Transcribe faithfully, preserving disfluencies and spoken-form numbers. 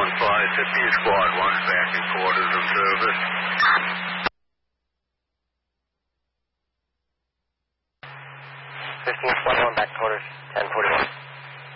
one five, fifty Squad one back in quarters of service. fifteen Squad one back quarters, ten forty-one.